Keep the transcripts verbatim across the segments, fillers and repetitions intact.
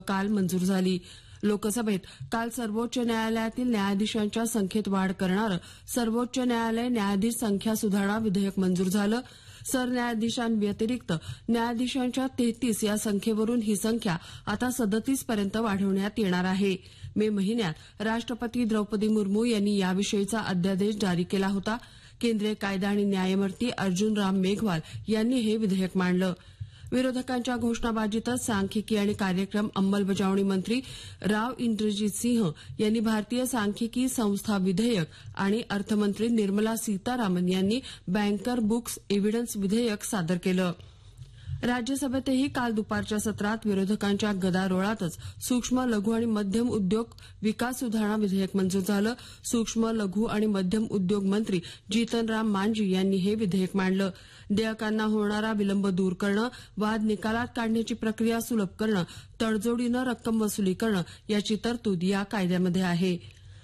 काल मंजूर झाली. लोकसभेत काल सर्वोच्च न्यायालयातील न्यायाधीशांच्या संख्येत वाढ करणारं सर्वोच्च न्यायालय न्यायाधीश संख्या सुधारणा विधेयक मंजूर झालं. सरन्यायाधीशांव्यतिरिक्त न्यायाधीशांच्या तेहतीस या संख्येवरून ही संख्या आता सदतीस पर्यंत वाढवण्यात येणार आहे. मे महिन्यात राष्ट्रपती द्रौपदी मुर्मू यांनी याविषयीचा अध्यादेश जारी केला होता. केंद्रीय कायदा आणि न्यायमूर्ती अर्जुन राम मेघवाल यांनी हे विधेयक मांडलं. विरोधकांच्या घोषणाबाजीतच सांख्यिकी आणि कार्यक्रम अंमलबजावणी मंत्री राव इंद्रजीत सिंह यांनी भारतीय सांख्यिकी संस्था विधेयक आणि अर्थमंत्री निर्मला सीतारामन यांनी बँकर बुक्स एव्हिडन्स विधेयक सादर केलं. राज्यसभेतही काल दुपारच्या सत्रात विरोधकांच्या गदारोळातच सूक्ष्म लघु आणि मध्यम उद्योग विकास सुधारणा विधेयक मंजूर झालं. सूक्ष्म लघु आणि मध्यम उद्योग मंत्री जीतन राम मांझी यांनी हे विधेयक मांडलं. देयकांना होणारा विलंब दूर करणं, वाद निकालात काढण्याची प्रक्रिया सुलभ करणं, तडजोडीनं रक्कम वसुली करणं याची तरतूद या कायद्यामध्ये आहे.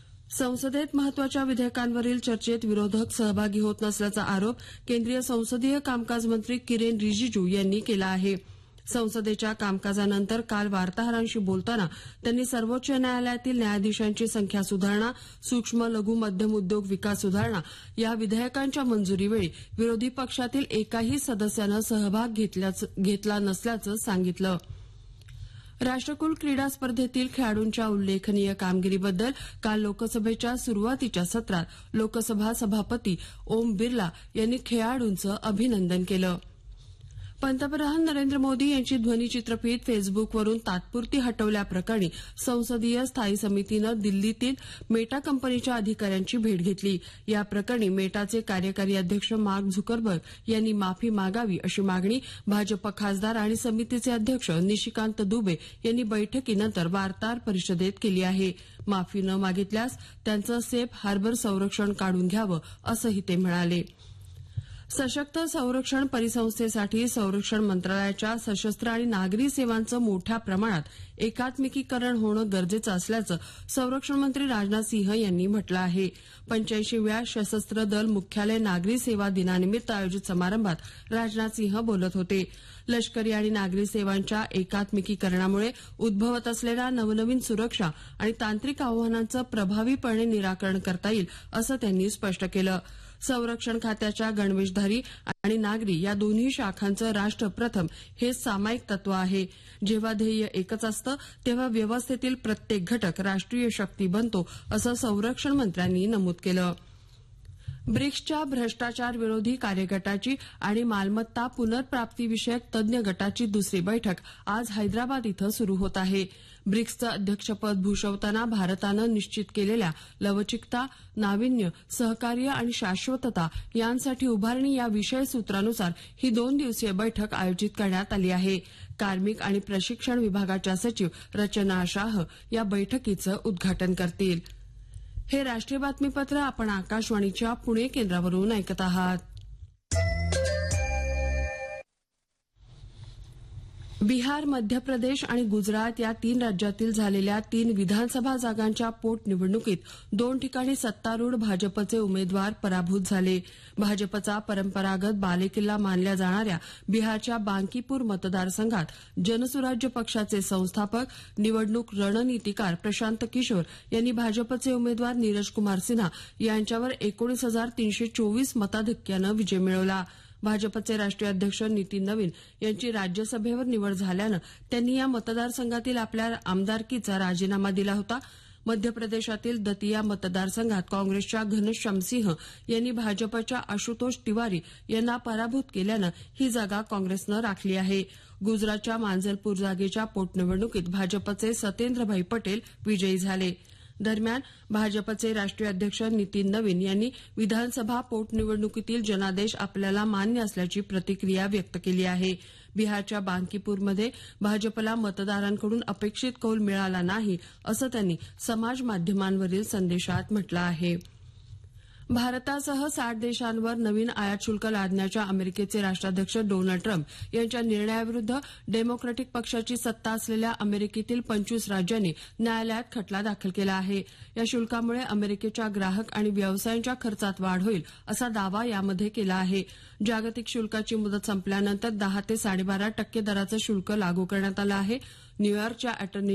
संसदेत महत्वाच्या विधेयकांवरील चर्चेत विरोधक सहभागी होत नसल्याचा आरोप केंद्रीय संसदीय कामकाज मंत्री किरेन रिजिजू यांनी केला आहे. संसदेच्या कामकाजानंतर काल वार्ताहरांशी बोलताना त्यांनी सर्वोच्च न्यायालयातील न्यायाधीशांची संख्या सुधारणा, सूक्ष्म लघु मध्यम उद्योग विकास सुधारणा या विधेयकांच्या मंजुरीवेळी विरोधी पक्षातील एकाही सदस्यानं सहभाग घेतला नसल्याचं सांगितलं. राष्ट्रकुल क्रीडा स्पर्धेतील खेळाडूंच्या उल्लेखनीय कामगिरीबद्दल काल लोकसभेच्या सुरुवातीच्या सत्रात लोकसभा सभापती ओम बिर्ला यांनी खेळाडूंचं अभिनंदन केलं. पंतप्रधान नरेंद्र मोदी यांची ध्वनीचित्रफीत फेसबुकवरून तात्पुरती हटवल्याप्रकरणी संसदीय स्थायी समितीनं दिल्लीतील मेटा कंपनीच्या अधिकाऱ्यांची भेट घेतली. या प्रकरणी मेटाचे कार्यकारी अध्यक्ष मार्क झुकरबर्ग यांनी माफी मागावी अशी मागणी भाजप खासदार आणि समितीचे अध्यक्ष निशिकांत दुबे यांनी बैठकीनंतर वार्ताहर परिषदेत केली आहे. माफी न मागितल्यास त्यांचं सेफ हार्बर संरक्षण काढून घ्यावं असंही ते म्हणाले. सशक्त संरक्षण परिसंस्थेसाठी संरक्षण मंत्रालयाच्या सशस्त्र आणि नागरी सेवांचं मोठ्या प्रमाणात एकात्मिकीकरण होणं गरजेचं असल्याचं संरक्षण मंत्री राजनाथ सिंह यांनी म्हटलं आहे. पंच्याऐंशीव्या सशस्त्र दल मुख्यालय नागरी सेवा दिनानिमित्त आयोजित समारंभात राजनाथ सिंह बोलत होते. लष्करी आणि नागरी सेवांच्या एकात्मिकीकरणामुळे उद्भवत असलेल्या नवनवीन सुरक्षा आणि तांत्रिक आव्हानांचं प्रभावीपणे निराकरण करता येईल असं त्यांनी स्पष्ट केलं. संरक्षण खात्याच्या गणवेशधारी आणि नागरी या दोन्ही शाखांचं राष्ट्र प्रथम हे सामायिक तत्व आहे. जेव्हा ध्येय एकच असतं तेव्हा व्यवस्थेतील प्रत्येक घटक राष्ट्रीय शक्ती बनतो असं संरक्षण मंत्र्यांनी नमूद केलं. ब्रिक्सच्या भ्रष्टाचार विरोधी कार्यगटाची आणि मालमत्ता पुनर्प्राप्तीविषयक तज्ञ गटाची दुसरी बैठक आज हैदराबाद इथं सुरू होत आहे. ब्रिक्सचं अध्यक्षपद भूषवताना भारतानं निश्चित केलेल्या लवचिकता, नाविन्य, सहकार्य आणि शाश्वतता यांसाठी उभारणी या विषयसूत्रानुसार ही दोन दिवसीय बैठक आयोजित करण्यात आली आहे. कार्मिक आणि प्रशिक्षण विभागाच्या सचिव रचना शाह या बैठकीचं उद्घाटन करतील. हे राष्ट्रीय बातमीपत्र आपण आकाशवाणीच्या पुणे केंद्रावरून ऐकत आहात. बिहार, मध्य प्रदेश आणि गुजरात या तीन राज्यातील झालेल्या तीन विधानसभा जागांच्या पोटनिवडणुकीत दोन ठिकाणी सत्तारूढ भाजपचे उमेदवार पराभूत झाले. भाजपचा परंपरागत बालेकिल्ला मानल्या जाणाऱ्या बिहारच्या बांकीपूर मतदारसंघात जनसुराज्य पक्षाचे संस्थापक, निवडणूक रणनीतीकार प्रशांत किशोर यांनी भाजपचे उमेदवार नीरज कुमार सिन्हा यांच्यावर एकोणीस हजार तीनशे चोवीस मताधिक्यानं विजय मिळवला. भाजपचे राष्ट्रीय अध्यक्ष नितीन नवीन यांची राज्यसभेवर निवड झाल्यानं त्यांनी या मतदारसंघातील आपल्या आमदारकीचा राजीनामा दिला होता. मध्य प्रदेशातील दतिया मतदारसंघात काँग्रेसच्या घनश्याम सिंह यांनी भाजपच्या आशुतोष तिवारी यांना पराभूत केल्यानं ही जागा काँग्रेसनं राखली आहे. गुजरातच्या मांजलपूर जागेच्या पोटनिवडणुकीत भाजपचे सत्येंद्रभाई पटेल विजयी झाले. दरम्यान भाजपचे राष्ट्रीय अध्यक्ष नितीन नवीन यांनी विधानसभा पोटनिवडणुकीतील जनादेश आपल्याला मान्य असल्याची प्रतिक्रिया व्यक्त केली आहे. बिहारच्या बांकीपूरमध्ये भाजपला मतदारांकडून अपेक्षित कौल मिळाला नाही असं त्यांनी समाज माध्यमांवरील संदेशात म्हटलं आहे. भारतासह साठ देशांवर नवीन आयात शुल्क लादण्याच्या अमेरिकेचे राष्ट्राध्यक्ष डोनाल्ड ट्रम्प यांच्या निर्णयाविरुद्ध डेमोक्रॅटिक पक्षाची सत्ता असलेल्या अमेरिकेतील पंचवीस राज्यांनी न्यायालयात खटला दाखल केला आहे. या शुल्कामुळे अमेरिकेच्या ग्राहक आणि व्यवसायांच्या खर्चात वाढ होईल असा दावा यामध्ये केला आहे. जागतिक शुल्काची मुदत संपल्यानंतर दहा ते साडेबारा टक्के दराचं शुल्क लागू करण्यात आलं आहे. न्यूयॉर्कच्या अटर्नी